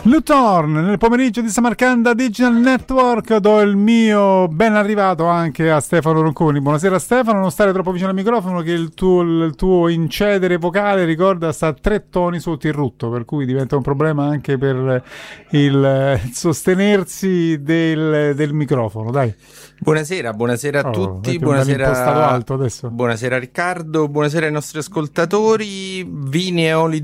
Luthorn, nel pomeriggio di Samarcanda Digital Network do il mio ben arrivato anche a Stefano Ronconi. Buonasera Stefano, non stare troppo vicino al microfono che il tuo incedere vocale, ricorda, sta a 3 toni sotto il rutto, per cui diventa un problema anche per il sostenersi del microfono, dai. Buonasera a tutti, buonasera, alto adesso. Buonasera Riccardo, buonasera ai nostri ascoltatori. Vini Eoli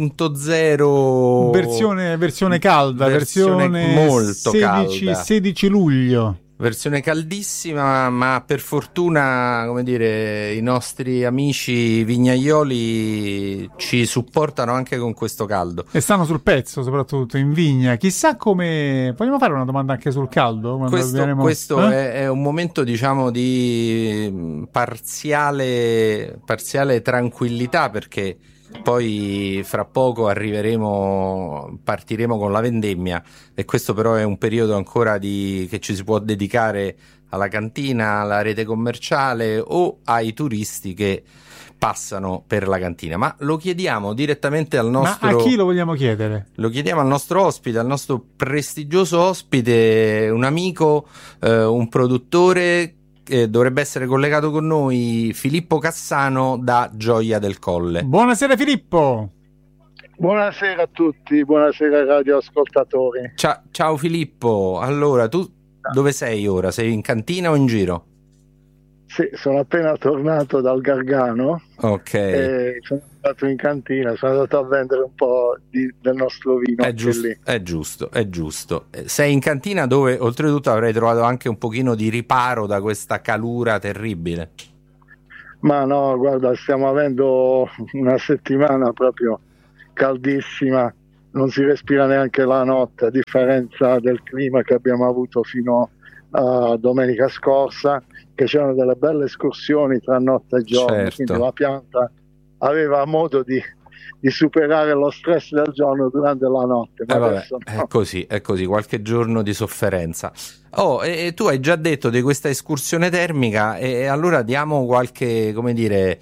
2.0 versione calda, versione molto 16, calda. 16 luglio. Versione caldissima, ma per fortuna, come dire, i nostri amici vignaioli ci supportano anche con questo caldo. E stanno sul pezzo, soprattutto in vigna. Chissà come... Vogliamo fare una domanda anche sul caldo? Questo è un momento, diciamo, di parziale tranquillità, perché poi fra poco partiremo con la vendemmia, e questo però è un periodo ancora che ci si può dedicare alla cantina, alla rete commerciale o ai turisti che passano per la cantina. Ma lo chiediamo direttamente al nostro... Ma a chi lo vogliamo chiedere? Lo chiediamo al nostro ospite, al nostro prestigioso ospite, un amico, un produttore. Dovrebbe essere collegato con noi Filippo Cassano da Gioia del Colle. Buonasera Filippo. Buonasera a tutti, buonasera ai radioascoltatori. Ciao Filippo, allora tu dove sei ora? Sei in cantina o in giro? Sì, sono appena tornato dal Gargano. Ok. E sono andato in cantina, sono andato a vendere un po' del nostro vino. È giusto. Sei in cantina dove oltretutto avrei trovato anche un pochino di riparo da questa calura terribile. Ma no, guarda, stiamo avendo una settimana proprio caldissima, non si respira neanche la notte, a differenza del clima che abbiamo avuto fino a domenica scorsa, che c'erano delle belle escursioni tra notte e giorno. Certo. Quindi la pianta aveva modo di superare lo stress del giorno durante la notte. Ma adesso no. È così, qualche giorno di sofferenza. E tu hai già detto di questa escursione termica, e allora diamo qualche, come dire,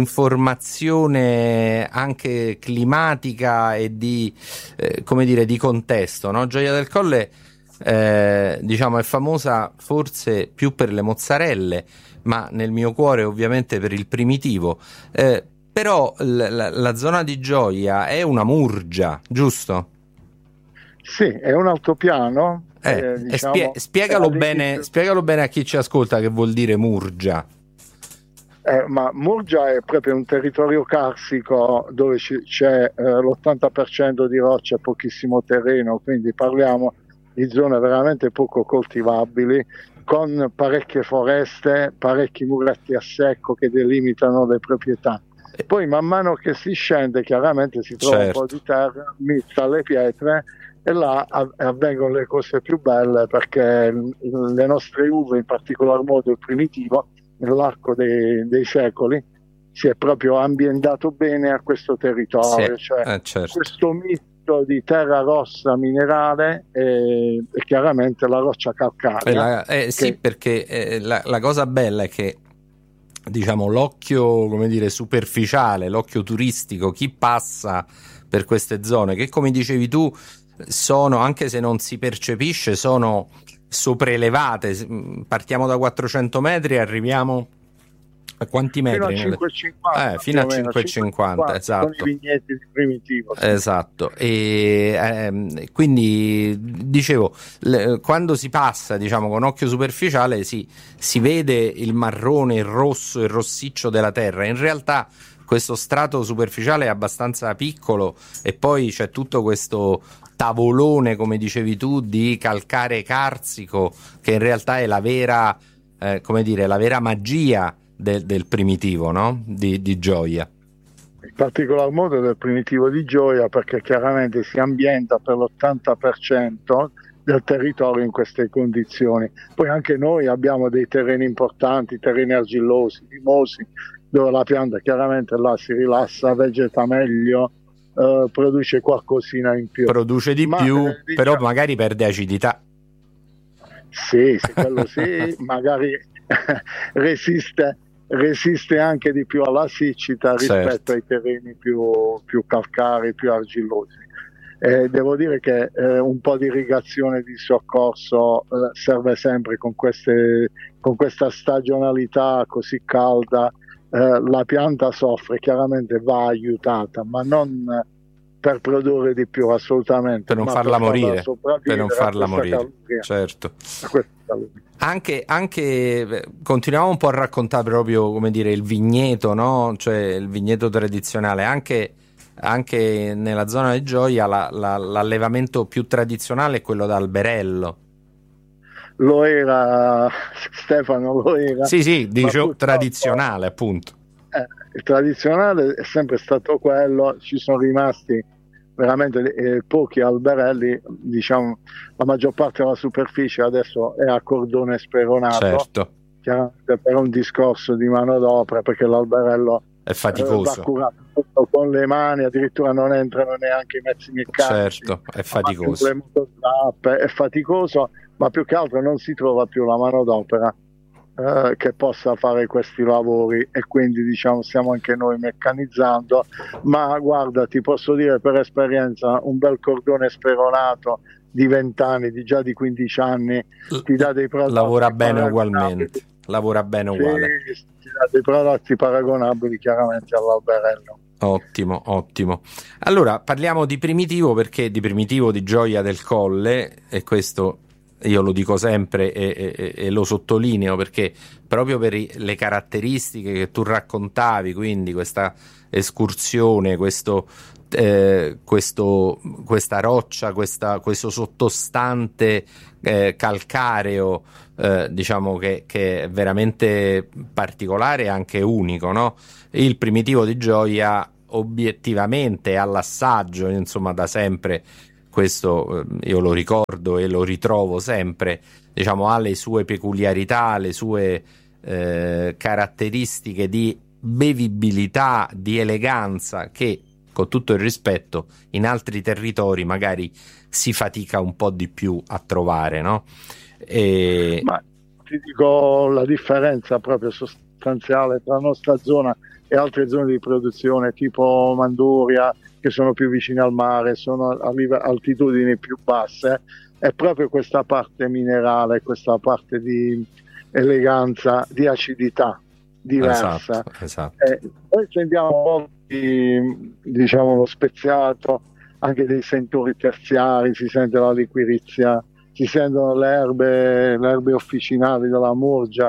informazione anche climatica e di contesto, no? Gioia del Colle, diciamo, è famosa forse più per le mozzarelle, ma nel mio cuore ovviamente per il primitivo. Però la zona di Gioia è una murgia, giusto? Sì, è un altopiano. Diciamo, spiegalo bene a chi ci ascolta che vuol dire murgia. Ma Murgia è proprio un territorio carsico dove c'è l'80% di roccia e pochissimo terreno, quindi parliamo di zone veramente poco coltivabili, con parecchie foreste, parecchi muretti a secco che delimitano le proprietà. Poi man mano che si scende chiaramente si trova un po' di terra mista alle pietre, e là avvengono le cose più belle, perché le nostre uve, in particolar modo il primitivo, nell'arco dei secoli si è proprio ambientato bene a questo territorio, certo. Questo misto di terra rossa minerale e chiaramente la roccia calcarea. Sì, perché la cosa bella è che, diciamo, l'occhio, come dire, superficiale, l'occhio turistico, chi passa per queste zone, che come dicevi tu sono, anche se non si percepisce, sono sopraelevate. Partiamo da 400 metri e arriviamo a quanti metri? Fino a 5,50, esatto. Con i vigneti di primitivo. Sì. Esatto. E quindi dicevo, quando si passa, diciamo, con occhio superficiale si vede il marrone, il rosso, il rossiccio della terra. In realtà questo strato superficiale è abbastanza piccolo, e poi c'è tutto questo tavolone, come dicevi tu, di calcare carsico, che in realtà è la vera magia del primitivo, no? Di Gioia. In particolar modo del primitivo di Gioia, perché chiaramente si ambienta per l'80% del territorio in queste condizioni. Poi anche noi abbiamo dei terreni importanti, terreni argillosi, limosi, dove la pianta chiaramente là si rilassa, vegeta meglio, produce qualcosina in più. Produce di più, però magari perde acidità. Sì, quello sì, magari resiste anche di più alla siccità rispetto ai terreni più calcarei, più argillosi. Devo dire che un po' di irrigazione di soccorso serve sempre con questa stagionalità così calda. La pianta soffre, chiaramente va aiutata, ma non per produrre di più, assolutamente, per non farla morire, certo. Anche continuiamo un po' a raccontare proprio, come dire, il vigneto, no? Cioè il vigneto tradizionale, anche nella zona di Gioia l'allevamento più tradizionale è quello d'alberello. Lo era, Stefano, lo era. Sì, dicevo tradizionale, appunto. Il tradizionale è sempre stato quello, ci sono rimasti veramente pochi alberelli, diciamo, la maggior parte della superficie adesso è a cordone speronato, certo, chiaramente per un discorso di manodopera, perché l'alberello è faticoso, va curato con le mani, addirittura non entrano neanche i mezzi meccanici, certo, è faticoso, le mototrappe, è faticoso, ma più che altro non si trova più la manodopera che possa fare questi lavori, e quindi diciamo stiamo anche noi meccanizzando. Ma guarda, ti posso dire per esperienza, un bel cordone speronato di 20 anni, già di 15 anni, ti dà dei prodotti, lavora bene uguale. Sì, ti dà dei prodotti paragonabili chiaramente all'alberello. Ottimo. Allora parliamo di Primitivo, perché di Primitivo di Gioia del Colle, e questo io lo dico sempre e lo sottolineo, perché proprio per le caratteristiche che tu raccontavi, quindi questa escursione, questa roccia, questo sottostante calcareo, diciamo che è veramente particolare e anche unico, no? Il Primitivo di Gioia obiettivamente all'assaggio, insomma, da sempre, questo io lo ricordo e lo ritrovo sempre, diciamo, ha le sue peculiarità, le sue caratteristiche di bevibilità, di eleganza, che, con tutto il rispetto, in altri territori magari si fatica un po' di più a trovare, no? Ma ti dico la differenza proprio sostanziale tra la nostra zona e altre zone di produzione tipo Manduria, che sono più vicine al mare, sono a altitudini più basse, è proprio questa parte minerale, questa parte di eleganza, di acidità diversa. Esatto. Noi sentiamo diciamo lo speziato, anche dei sentori terziari, si sente la liquirizia, si sentono le erbe officinali della Murgia,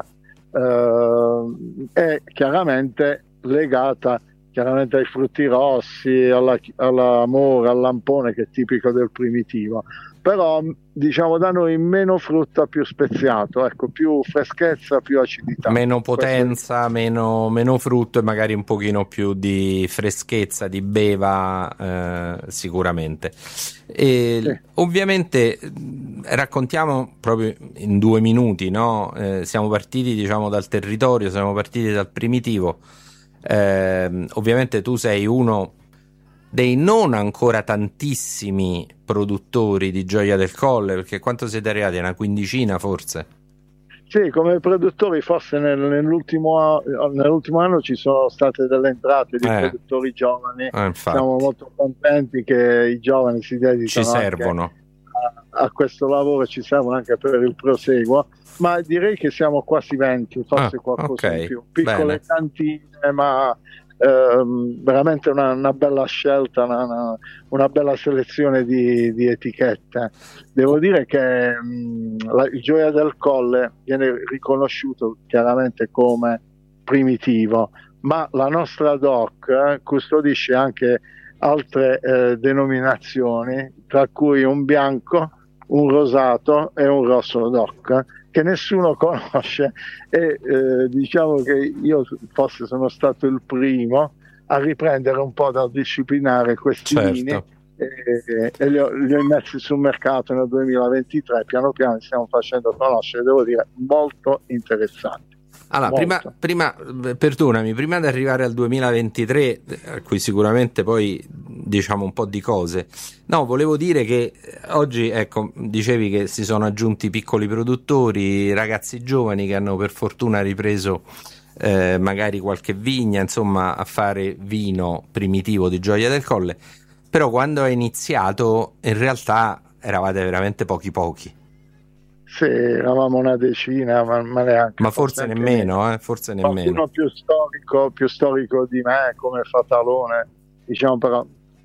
è chiaramente legata ai frutti rossi, alla mora, al lampone, che è tipico del Primitivo, però diciamo da noi meno frutta, più speziato, ecco, più freschezza, più acidità, meno potenza, meno frutto e magari un pochino più di freschezza, di beva, sicuramente. Sì. Ovviamente raccontiamo proprio in 2 minuti, no? Siamo partiti, diciamo, dal territorio, siamo partiti dal Primitivo. Ovviamente tu sei uno dei non ancora tantissimi produttori di Gioia del Colle, perché quanto siete arrivati? Una quindicina forse? Sì, come produttori forse nell'ultimo anno ci sono state delle entrate di produttori giovani, siamo molto contenti che i giovani si dedichino, ci servono a questo lavoro, ci servono anche per il proseguo, ma direi che siamo quasi 20, forse qualcosa in più, piccole cantine, ma veramente una bella scelta, una bella selezione di etichette. Devo dire che il Gioia del Colle viene riconosciuto chiaramente come Primitivo, ma la nostra DOC custodisce anche altre denominazioni, tra cui un bianco, un rosato e un rosso DOC, che nessuno conosce, e diciamo che io forse sono stato il primo a riprendere un po' da disciplinare questi vini, e li ho messi sul mercato nel 2023, piano piano stiamo facendo conoscere, devo dire, molto interessanti. Allora, prima perdonami, prima di arrivare al 2023, a cui sicuramente poi diciamo un po' di cose, no, volevo dire che oggi, ecco, dicevi che si sono aggiunti piccoli produttori, ragazzi giovani che hanno per fortuna ripreso magari qualche vigna, insomma, a fare vino Primitivo di Gioia del Colle. Però quando è iniziato in realtà eravate veramente pochi. Sì, eravamo una decina, ma neanche. Ma forse nemmeno, forse nemmeno. Qualcuno più storico di me, come Fatalone, diciamo, però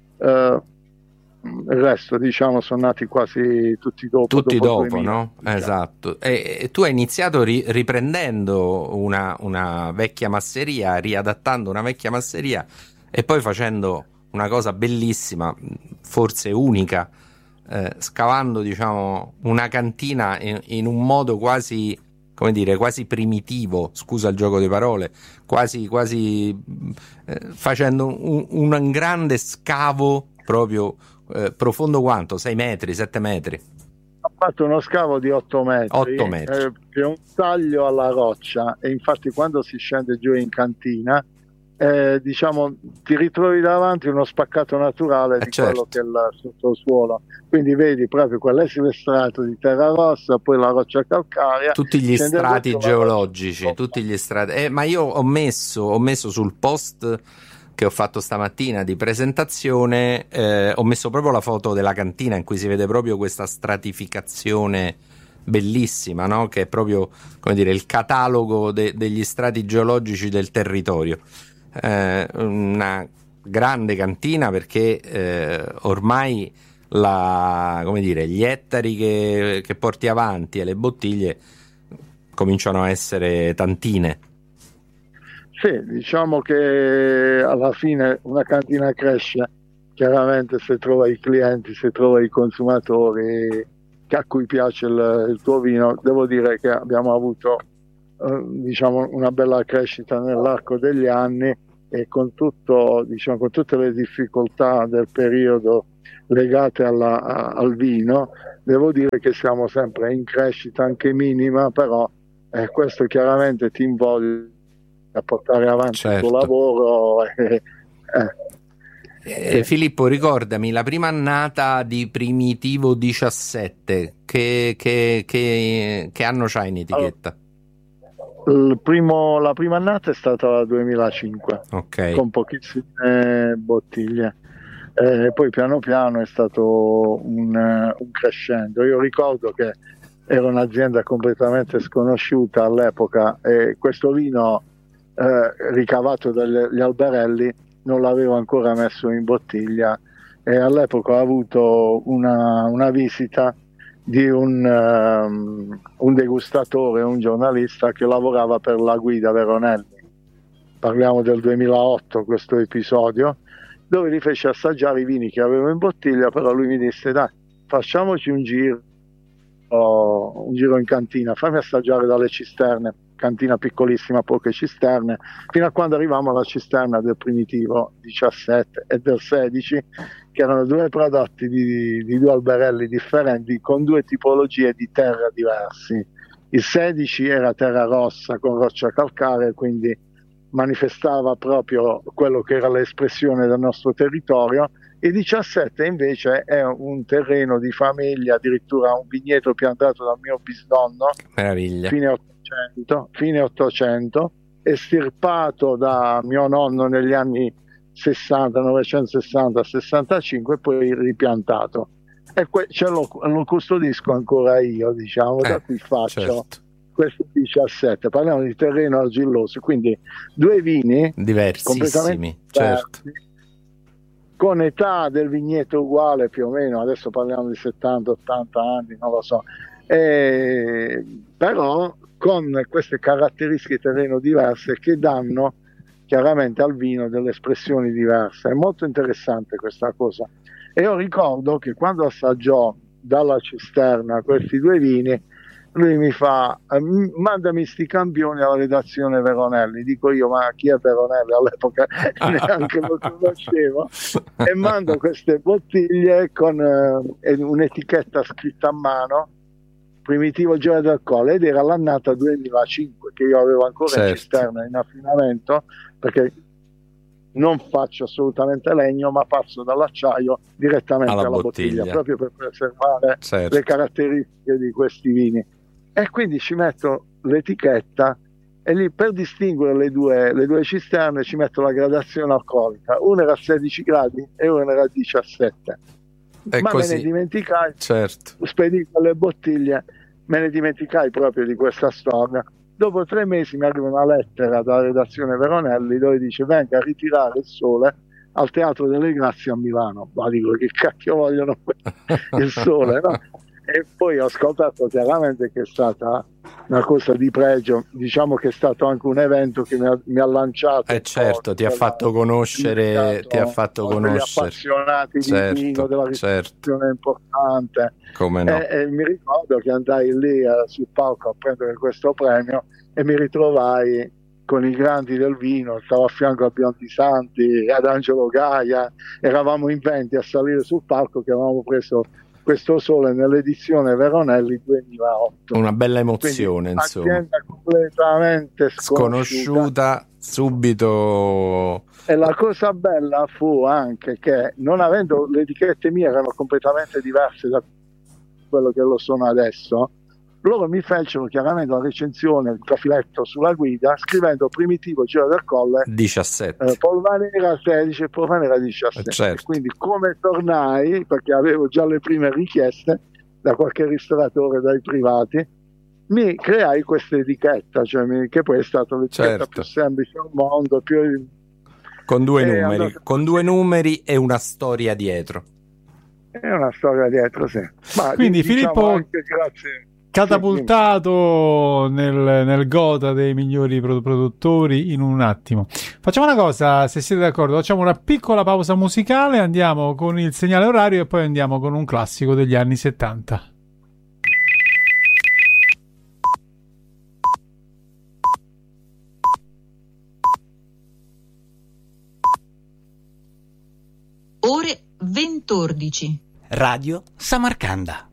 il resto, diciamo, sono nati quasi tutti dopo 2000, no? Diciamo. Esatto. E tu hai iniziato riprendendo una vecchia masseria, riadattando una vecchia masseria e poi facendo una cosa bellissima, forse unica, scavando, diciamo, una cantina in un modo quasi, come dire, quasi primitivo, scusa il gioco di parole, quasi facendo un grande scavo proprio profondo quanto? 6 metri, 7 metri? Ho fatto uno scavo di 8 metri, 8 metri. Che è un taglio alla roccia, e infatti quando si scende giù in cantina diciamo ti ritrovi davanti uno spaccato naturale di quello che è il sottosuolo, quindi vedi proprio quell'esile strato di terra rossa, poi la roccia calcarea, tutti gli strati geologici, tutti gli strati. Ma io ho messo sul post che ho fatto stamattina di presentazione, ho messo proprio la foto della cantina in cui si vede proprio questa stratificazione bellissima, no? Che è proprio, come dire, il catalogo degli strati geologici del territorio. Una grande cantina, perché ormai come dire, gli ettari che porti avanti e le bottiglie cominciano a essere tantine. Sì, diciamo che alla fine una cantina cresce chiaramente se trova i clienti, se trova i consumatori a cui piace il tuo vino. Devo dire che abbiamo avuto diciamo una bella crescita nell'arco degli anni, e con tutto, diciamo, con tutte le difficoltà del periodo legate al vino, devo dire che siamo sempre in crescita, anche minima, però questo chiaramente ti invoglia a portare avanti il tuo lavoro. Filippo, ricordami la prima annata di Primitivo 17, che anno c'hai in etichetta? La prima annata è stata 2005, okay, con pochissime bottiglie, poi piano piano è stato un crescendo. Io ricordo che era un'azienda completamente sconosciuta all'epoca, e questo vino ricavato dagli alberelli non l'avevo ancora messo in bottiglia, e all'epoca ho avuto una visita di un degustatore, un giornalista che lavorava per la Guida Veronelli. Parliamo del 2008, questo episodio, dove li fece assaggiare i vini che avevo in bottiglia, però lui mi disse: dai, facciamoci un giro in cantina, fammi assaggiare dalle cisterne, cantina piccolissima, poche cisterne, fino a quando arrivavamo alla cisterna del Primitivo 17 e del 16, che erano due prodotti di due alberelli differenti, con due tipologie di terra diversi. Il 16 era terra rossa con roccia calcarea, quindi manifestava proprio quello che era l'espressione del nostro territorio. Il 17 invece è un terreno di famiglia, addirittura un vigneto piantato dal mio bisnonno, meraviglia, fine 800, estirpato da mio nonno negli anni 60, 960-65, e poi ripiantato. E lo custodisco ancora io, diciamo, da cui faccio questo 17. Parliamo di terreno argilloso, quindi due vini diversissimi, certo, con età del vigneto uguale più o meno, adesso parliamo di 70-80 anni, non lo so, però con queste caratteristiche di terreno diverse che danno chiaramente al vino delle espressioni diverse. È molto interessante questa cosa. E io ricordo che quando assaggiò dalla cisterna questi due vini, lui mi fa: mandami sti campioni alla redazione Veronelli. Dico io: ma chi è Veronelli? All'epoca neanche lo conoscevo. E mando queste bottiglie con un'etichetta scritta a mano, Primitivo Gioia del Colle, ed era l'annata 2005, che io avevo ancora in cisterna in affinamento, perché non faccio assolutamente legno, ma passo dall'acciaio direttamente alla bottiglia, proprio per preservare le caratteristiche di questi vini. E quindi ci metto l'etichetta e lì per distinguere le due cisterne ci metto la gradazione alcolica, una era a 16 gradi e una era a 17. È ma così. me ne dimenticai, Certo. spedì le bottiglie, me ne dimenticai proprio di questa storia. Dopo 3 mesi mi arriva una lettera dalla redazione Veronelli dove dice: venga a ritirare il Sole al Teatro delle Grazie a Milano. Ma dico, che cacchio vogliono il Sole, no? E poi ho scoperto chiaramente che è stata una cosa di pregio, diciamo che è stato anche un evento che mi ha lanciato. Certo, ti ha fatto conoscere, gli appassionati certo, di vino, della ristorazione importante. Come no? E mi ricordo che andai lì sul palco a prendere questo premio e mi ritrovai con i grandi del vino, stavo a fianco a Biondi Santi, ad Angelo Gaia, eravamo in 20 a salire sul palco che avevamo preso questo Sole nell'edizione Veronelli 2008. Una bella emozione, quindi, insomma. azienda completamente sconosciuta subito. E la cosa bella fu anche che, non avendo le etichette mie erano completamente diverse da quello che lo sono adesso, loro mi fecero chiaramente la recensione, il cafiletto sulla guida, scrivendo Primitivo Giro del Colle 17, Polvanera 16 e Polvanera 17. certo. Quindi come tornai, perché avevo già le prime richieste da qualche ristoratore, dai privati, mi creai questa etichetta, cioè che poi è stata l'etichetta più semplice al mondo, con due numeri e una storia dietro. È una storia dietro, sì. Ma quindi diciamo Filippo, anche grazie, catapultato nel gota dei migliori produttori in un attimo. Facciamo una cosa, se siete d'accordo, facciamo una piccola pausa musicale, andiamo con il segnale orario e poi andiamo con un classico degli anni 70. Ore 20:14. Radio Samarcanda.